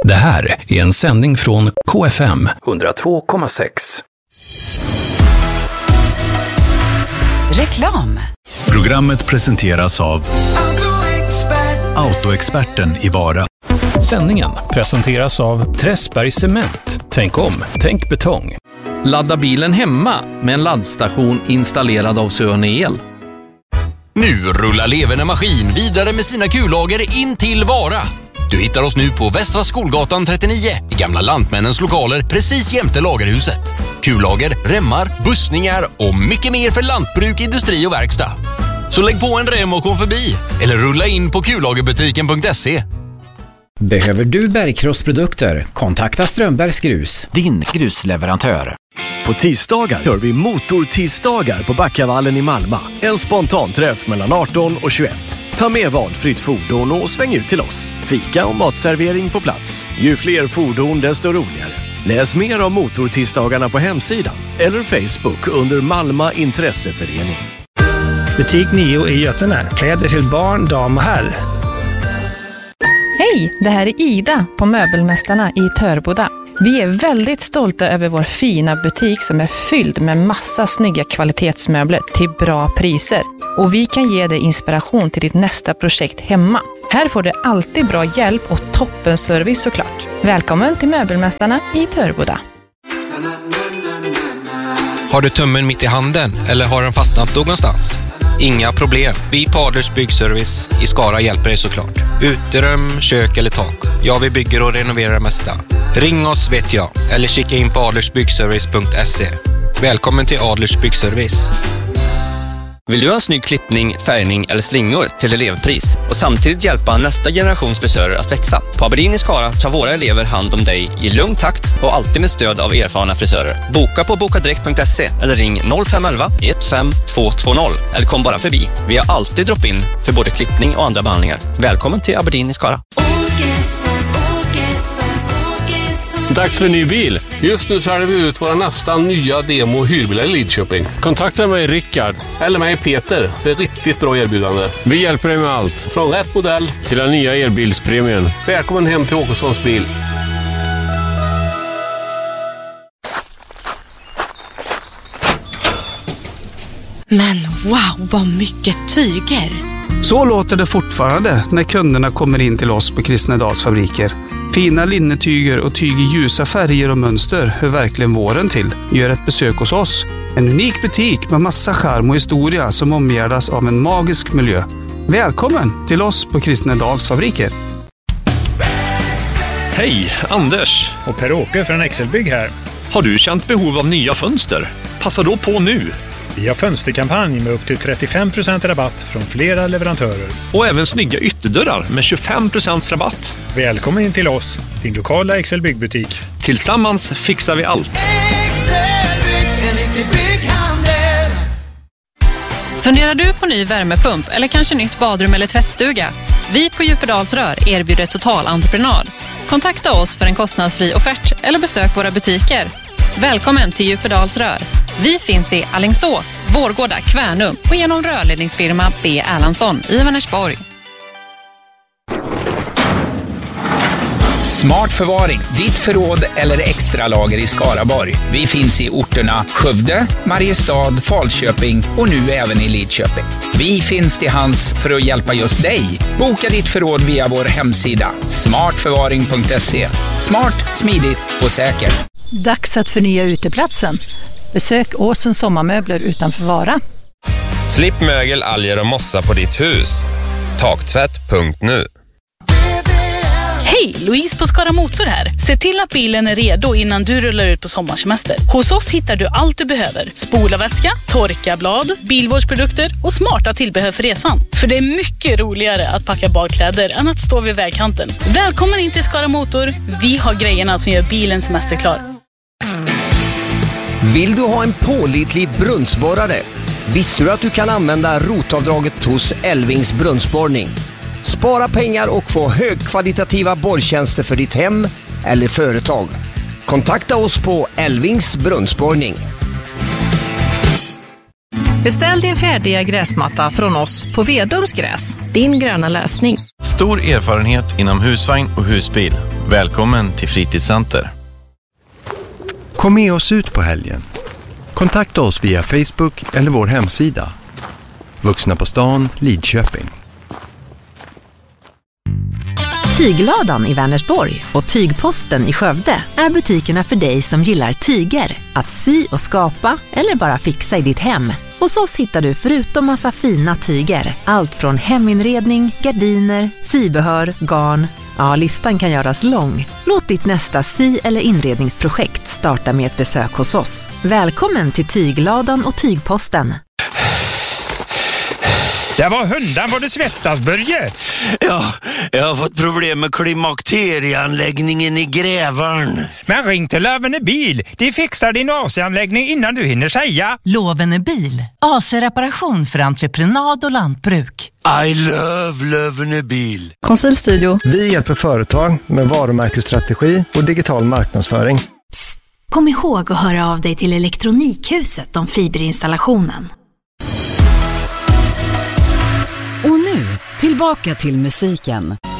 Det här är en sändning från KFM 102,6. Reklam. Programmet presenteras av Autoexperten i Vara. Sändningen presenteras av Träsberg Cement. Tänk om, tänk betong. Ladda bilen hemma med en laddstation installerad av Söne El. Nu rullar Leverne Maskin vidare med sina kullager in till Vara. Du hittar oss nu på Västra Skolgatan 39 i gamla Lantmännens lokaler precis jämte lagerhuset. Kullager, remmar, bussningar och mycket mer för lantbruk, industri och verkstad. Så lägg på en rem och kom förbi eller rulla in på kullagerbutiken.se. Behöver du bergkrossprodukter? Kontakta Strömbergs Grus, din grusleverantör. På tisdagar gör vi motortisdagar på Backavallen i Malmö. En spontanträff mellan 18 och 21. Ta med valfritt fordon och sväng ut till oss. Fika och matservering på plats. Ju fler fordon desto roligare. Läs mer om motortisdagarna på hemsidan eller Facebook under Malmö Intresseförening. Butik 9 i Götene. Kläder till barn, dam och herr. Hej, det här är Ida på Möbelmästarna i Törboda. Vi är väldigt stolta över vår fina butik som är fylld med massa snygga kvalitetsmöbler till bra priser. Och vi kan ge dig inspiration till ditt nästa projekt hemma. Här får du alltid bra hjälp och toppenservice såklart. Välkommen till Möbelmästarna i Törboda. Har du tummen mitt i handen eller har den fastnat någonstans? Inga problem. Vi på Adlers Byggservice i Skara hjälper dig såklart. Uterum, kök eller tak. Ja, vi bygger och renoverar det mesta. Ring oss vet jag. Eller kika in på adlersbyggservice.se. Välkommen till Adlers Byggservice. Vill du ha en snygg klippning, färgning eller slingor till elevpris och samtidigt hjälpa nästa generations frisörer att växa? På Aberdeen i Skara tar våra elever hand om dig i lugn takt och alltid med stöd av erfarna frisörer. Boka på bokadirekt.se eller ring 0511 15220 eller kom bara förbi. Vi har alltid drop-in för både klippning och andra behandlingar. Välkommen till Aberdeen i Skara. Dags för en ny bil. Just nu säljer vi ut våra nästan nya demo- och hyrbilar i Lidköping. Kontakta mig Rickard eller mig Peter för ett riktigt bra erbjudande. Vi hjälper dig med allt. Från rätt modell till den nya elbilspremien. Välkommen hem till Åkessons bil. Men wow, vad mycket tyger! Så låter det fortfarande när kunderna kommer in till oss på Kristnedalsfabriker. Fina linnetyger och tyg i ljusa färger och mönster hör verkligen våren till. Gör ett besök hos oss. En unik butik med massa charm och historia som omgärdas av en magisk miljö. Välkommen till oss på Kristnedalsfabriker. Hej, Anders och Per-Åke från Excelbygg här. Har du känt behov av nya fönster? Passa då på nu. Vi har fönsterkampanj med upp till 35% rabatt från flera leverantörer. Och även snygga ytterdörrar med 25% rabatt. Välkommen in till oss, din lokala Excelbygg-butik. Tillsammans fixar vi allt. Funderar du på ny värmepump eller kanske nytt badrum eller tvättstuga? Vi på Djupedalsrör erbjuder total entreprenad. Kontakta oss för en kostnadsfri offert eller besök våra butiker. Välkommen till Djupedalsrör. Vi finns i Alingsås, Vårgårda, Kvärnum och genom rörledningsfirma B. Erlandsson i Vänersborg. Smart förvaring, ditt förråd eller extra lager i Skaraborg. Vi finns i orterna Skövde, Mariestad, Falköping och nu även i Lidköping. Vi finns till hands för att hjälpa just dig. Boka ditt förråd via vår hemsida smartförvaring.se. Smart, smidigt och säkert. Dags att förnya uteplatsen. Besök Åsens sommarmöbler utanför Vara. Slipp mögel, alger och mossa på ditt hus. Taktvätt.nu. Hej, Louise på Skara Motor här. Se till att bilen är redo innan du rullar ut på sommarsemester. Hos oss hittar du allt du behöver. Spolarvätska, torkablad, bilvårdsprodukter och smarta tillbehör för resan. För det är mycket roligare att packa badkläder än att stå vid vägkanten. Välkommen in till Skara Motor. Vi har grejerna som gör bilen semesterklar. Vill du ha en pålitlig brunnsborrare? Visste du att du kan använda rotavdraget hos Elvings brunnsborrning? Spara pengar och få högkvalitativa borrtjänster för ditt hem eller företag. Kontakta oss på Elvings brunnsborrning. Beställ din färdiga gräsmatta från oss på Vedums gräs. Din gröna lösning. Stor erfarenhet inom husvagn och husbil. Välkommen till Fritidscenter. Kom med oss ut på helgen. Kontakta oss via Facebook eller vår hemsida. Vuxna på stan, Lidköping. Tygladan i Vänersborg och Tygposten i Skövde är butikerna för dig som gillar tyger, att sy och skapa eller bara fixa i ditt hem. Hos oss hittar du förutom massa fina tyger, allt från heminredning, gardiner, sybehör, garn. Ja, listan kan göras lång. Låt ditt nästa sy- eller inredningsprojekt starta med ett besök hos oss. Välkommen till Tygladan och Tygposten. Det var hundan vad du svettas, Börje. Ja, jag har fått problem med klimakterieanläggningen i Grävarn. Men ring till Lövene bil. De fixar din AC-anläggning innan du hinner säga. Lövene bil. AC-reparation för entreprenad och lantbruk. I love Lövene bil. Konsultstudio. Vi hjälper företag med varumärkesstrategi och digital marknadsföring. Psst, kom ihåg att höra av dig till Elektronikhuset om fiberinstallationen. Och nu, tillbaka till musiken.